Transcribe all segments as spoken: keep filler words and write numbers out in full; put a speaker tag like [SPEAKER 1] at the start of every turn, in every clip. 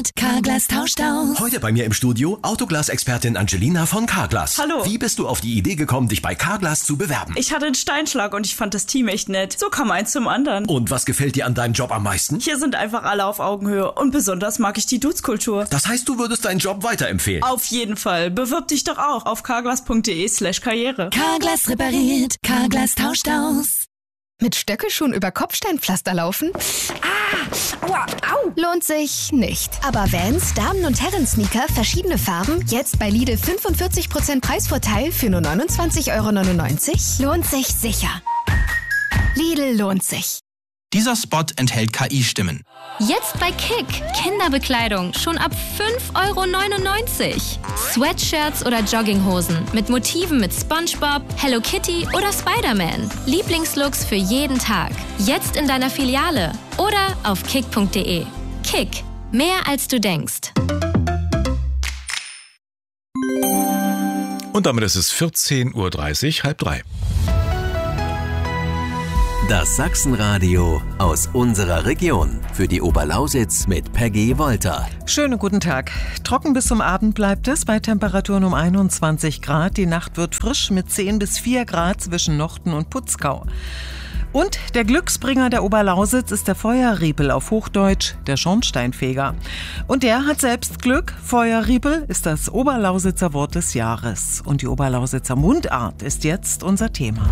[SPEAKER 1] repariert, Carglass tauscht aus.
[SPEAKER 2] Heute bei mir im Studio Autoglas-Expertin Angelina von Carglass.
[SPEAKER 3] Hallo.
[SPEAKER 2] Wie bist du auf die Idee gekommen, dich bei Carglass zu bewerben?
[SPEAKER 3] Ich hatte einen Steinschlag und ich fand das Team echt nett. So kam eins zum anderen.
[SPEAKER 2] Und was gefällt dir an deinem Job am meisten?
[SPEAKER 3] Hier sind einfach alle auf Augenhöhe und besonders mag ich die Duzkultur.
[SPEAKER 2] Das heißt, du würdest deinen Job weiterempfehlen?
[SPEAKER 3] Auf jeden Fall. Bewirb dich doch auch auf carglass.de slash karriere.
[SPEAKER 1] Carglass repariert, Carglass tauscht aus.
[SPEAKER 4] Mit Stöckelschuhen über Kopfsteinpflaster laufen? Ah, aua, au. Lohnt sich nicht. Aber Vans, Damen- und Herren-Sneaker, verschiedene Farben, jetzt bei Lidl fünfundvierzig Prozent Preisvorteil für nur neunundzwanzig Euro neunundneunzig? Lohnt sich sicher. Lidl lohnt sich.
[SPEAKER 5] Dieser Spot enthält K I-Stimmen.
[SPEAKER 6] Jetzt bei Kick. Kinderbekleidung schon ab fünf Euro neunundneunzig. Sweatshirts oder Jogginghosen mit Motiven mit SpongeBob, Hello Kitty oder Spider-Man. Lieblingslooks für jeden Tag. Jetzt in deiner Filiale oder auf kick punkt de. Kick. Mehr als du denkst.
[SPEAKER 7] Und damit ist es vierzehn Uhr dreißig, halb drei.
[SPEAKER 8] Das Sachsenradio aus unserer Region. Für die Oberlausitz mit Peggy Wolter.
[SPEAKER 9] Schönen guten Tag. Trocken bis zum Abend bleibt es bei Temperaturen um einundzwanzig Grad. Die Nacht wird frisch mit zehn bis vier Grad zwischen Nochten und Putzkau. Und der Glücksbringer der Oberlausitz ist der Feuerriepel, auf Hochdeutsch der Schornsteinfeger. Und der hat selbst Glück. Feuerriepel ist das Oberlausitzer Wort des Jahres. Und die Oberlausitzer Mundart ist jetzt unser Thema.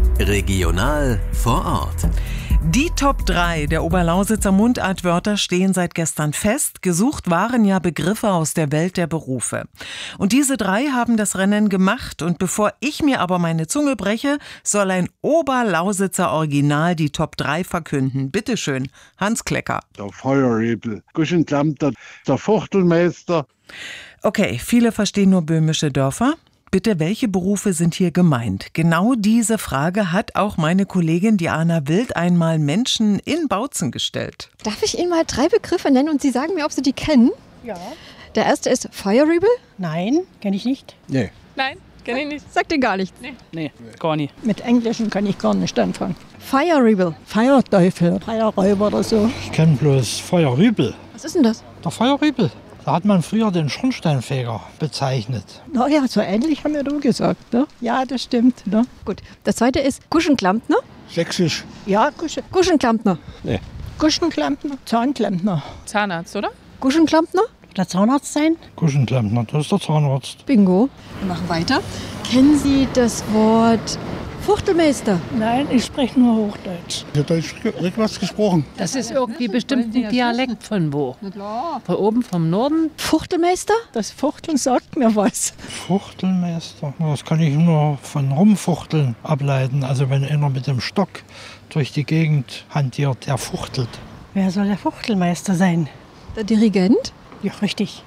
[SPEAKER 8] Regional vor Ort.
[SPEAKER 9] Die Top drei der Oberlausitzer Mundartwörter stehen seit gestern fest. Gesucht waren ja Begriffe aus der Welt der Berufe. Und diese drei haben das Rennen gemacht. Und bevor ich mir aber meine Zunge breche, soll ein Oberlausitzer Original die Top drei verkünden. Bitte schön, Hans Klecker.
[SPEAKER 10] Der Feuerriepel, Guschenklampter, der Fuchtelmeister.
[SPEAKER 9] Okay, viele verstehen nur böhmische Dörfer. Bitte, welche Berufe sind hier gemeint? Genau diese Frage hat auch meine Kollegin Diana Wild einmal Menschen in Bautzen gestellt.
[SPEAKER 11] Darf ich Ihnen mal drei Begriffe nennen und Sie sagen mir, ob Sie die kennen?
[SPEAKER 12] Ja.
[SPEAKER 11] Der erste ist Feuerriebel.
[SPEAKER 12] Nein, kenne ich nicht.
[SPEAKER 10] Nee.
[SPEAKER 12] Nein, kenne ich nicht.
[SPEAKER 11] Sagt Ihnen gar nichts?
[SPEAKER 12] Nee. nee, gar nicht.
[SPEAKER 13] Mit Englischen kann ich gar nicht anfangen.
[SPEAKER 11] Feuerriebel.
[SPEAKER 13] Feuerteufel, Feuerräuber oder so.
[SPEAKER 14] Ich kenne bloß Feuerriebel.
[SPEAKER 11] Was ist denn das?
[SPEAKER 14] Der Feuerriebel. Da hat man früher den Schornsteinfeger bezeichnet.
[SPEAKER 13] Na ja, so ähnlich haben wir da gesagt. Ne? Ja, das stimmt. Ne?
[SPEAKER 11] Gut. Das zweite ist Guschenklampner.
[SPEAKER 14] Sächsisch.
[SPEAKER 13] Ja, Guschen.
[SPEAKER 11] Guschenklampner.
[SPEAKER 14] Nee.
[SPEAKER 13] Guschenklampner, Zahnklempner.
[SPEAKER 12] Zahnarzt, oder?
[SPEAKER 11] Guschenklampner.
[SPEAKER 13] Der Zahnarzt sein?
[SPEAKER 14] Guschenklempner, das ist der Zahnarzt.
[SPEAKER 11] Bingo. Wir machen weiter. Kennen Sie das Wort Fuchtelmeister?
[SPEAKER 13] Nein, ich spreche nur Hochdeutsch.
[SPEAKER 14] Ich habe Deutsch rückwärts gesprochen.
[SPEAKER 15] Das ist irgendwie bestimmt ein Dialekt von wo?
[SPEAKER 11] Na klar.
[SPEAKER 15] Von oben vom Norden?
[SPEAKER 11] Fuchtelmeister?
[SPEAKER 13] Das Fuchteln sagt mir was.
[SPEAKER 14] Fuchtelmeister, das kann ich nur von Rumfuchteln ableiten. Also wenn einer mit dem Stock durch die Gegend hantiert, der fuchtelt.
[SPEAKER 13] Wer soll der Fuchtelmeister sein?
[SPEAKER 11] Der Dirigent?
[SPEAKER 13] Ja, richtig.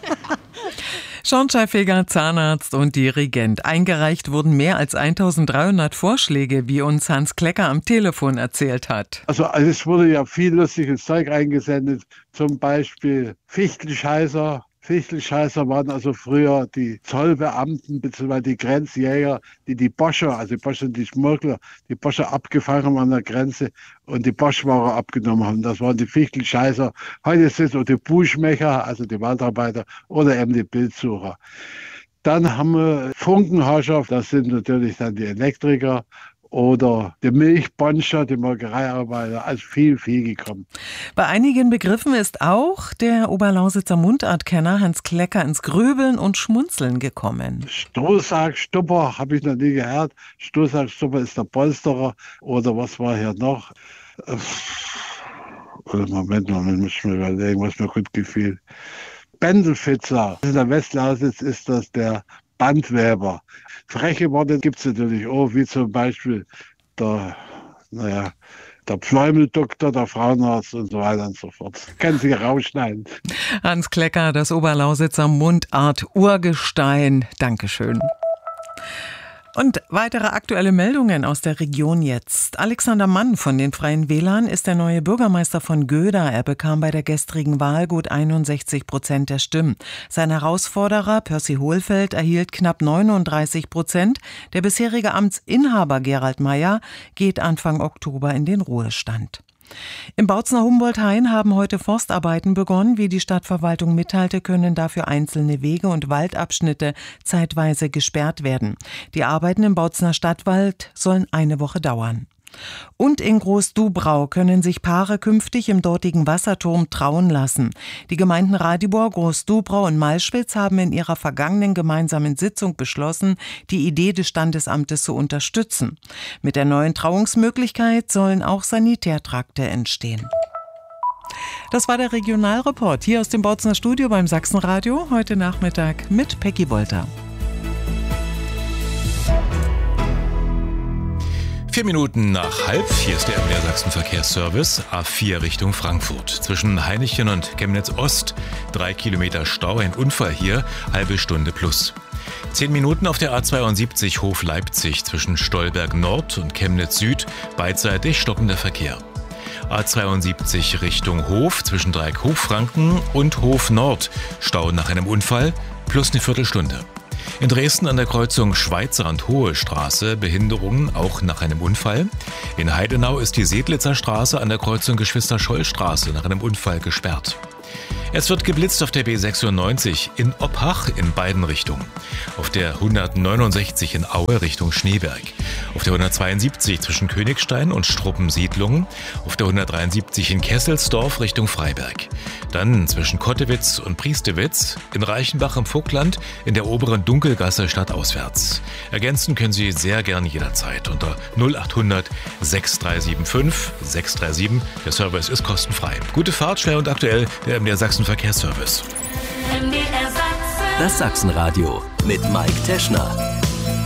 [SPEAKER 9] Schornsteinfeger, Zahnarzt und Dirigent. Eingereicht wurden mehr als eintausenddreihundert Vorschläge, wie uns Hans Klecker am Telefon erzählt hat.
[SPEAKER 10] Also, also es wurde ja viel lustiges Zeug eingesendet, zum Beispiel Fichtelscheißer. Fichtelscheißer waren also früher die Zollbeamten bzw. die Grenzjäger, die die Boscher, also die Boscher und die Schmuggler, die Boscher abgefangen haben an der Grenze und die Boschware abgenommen haben. Das waren die Fichtelscheißer. Heute sind es auch die Buschmecher, also die Waldarbeiter oder eben die Bildsucher. Dann haben wir Funkenhascher, das sind natürlich dann die Elektriker. Oder die Milchbonscher, die Molkereiarbeiter, also viel, viel gekommen.
[SPEAKER 9] Bei einigen Begriffen ist auch der Oberlausitzer Mundartkenner Hans Klecker ins Grübeln und Schmunzeln gekommen.
[SPEAKER 10] Strohsackstupper habe ich noch nie gehört. Strohsackstupper ist der Polsterer. Oder was war hier noch? Oder Moment, Moment, muss ich mir überlegen, was mir gut gefiel. Bändelfitzer. In der Westlausitz ist das der Bandweber. Freche Worte gibt es natürlich auch, wie zum Beispiel der, naja, der Pfleumeldoktor, der Frauenarzt und so weiter und so fort. Können Sie rausschneiden.
[SPEAKER 9] Hans Klecker, das Oberlausitzer Mundart-Urgestein. Dankeschön. Und weitere aktuelle Meldungen aus der Region jetzt. Alexander Mann von den Freien Wählern ist der neue Bürgermeister von Göda. Er bekam bei der gestrigen Wahl gut einundsechzig Prozent der Stimmen. Sein Herausforderer Percy Hohlfeld erhielt knapp neununddreißig Prozent. Der bisherige Amtsinhaber Gerald Meyer geht Anfang Oktober in den Ruhestand. Im Bautzener Humboldt-Hain haben heute Forstarbeiten begonnen. Wie die Stadtverwaltung mitteilte, können dafür einzelne Wege und Waldabschnitte zeitweise gesperrt werden. Die Arbeiten im Bautzener Stadtwald sollen eine Woche dauern. Und in Groß-Dubrau können sich Paare künftig im dortigen Wasserturm trauen lassen. Die Gemeinden Radibor, Groß-Dubrau und Malschwitz haben in ihrer vergangenen gemeinsamen Sitzung beschlossen, die Idee des Standesamtes zu unterstützen. Mit der neuen Trauungsmöglichkeit sollen auch Sanitärtrakte entstehen. Das war der Regionalreport hier aus dem Bautzener Studio beim Sachsenradio. Heute Nachmittag mit Peggy Wolter.
[SPEAKER 7] Vier Minuten nach halb, hier ist der M D R Sachsen Verkehrsservice, A vier Richtung Frankfurt. Zwischen Hainichen und Chemnitz Ost, drei Kilometer Stau, ein Unfall hier, halbe Stunde plus. Zehn Minuten auf der A zweiundsiebzig Hof Leipzig zwischen Stolberg Nord und Chemnitz Süd, beidseitig stockender Verkehr. A zweiundsiebzig Richtung Hof zwischen Dreieck Hochfranken und Hof Nord, Stau nach einem Unfall, plus eine Viertelstunde. In Dresden an der Kreuzung Schweizer und Hohe Straße Behinderungen auch nach einem Unfall. In Heidenau ist die Sedlitzer Straße an der Kreuzung Geschwister-Scholl-Straße nach einem Unfall gesperrt. Es wird geblitzt auf der B sechsundneunzig in Oppach in beiden Richtungen. Auf der hundertneunundsechzig in Aue Richtung Schneeberg. Auf der hundertzweiundsiebzig zwischen Königstein und Struppensiedlungen. Auf der hundertdreiundsiebzig in Kesselsdorf Richtung Freiberg. Dann zwischen Kottewitz und Priestewitz, in Reichenbach im Vogtland, in der oberen Dunkelgasse stadtauswärts. Ergänzen können Sie sehr gern jederzeit unter null achthundert sechshundertdreiundfünfundsiebzig sechshundertsiebenundsiebzig. Der Service ist kostenfrei. Gute Fahrt, schnell und aktuell, der M D R Sachsen Verkehrsservice.
[SPEAKER 8] Das Sachsenradio mit Mike Teschner.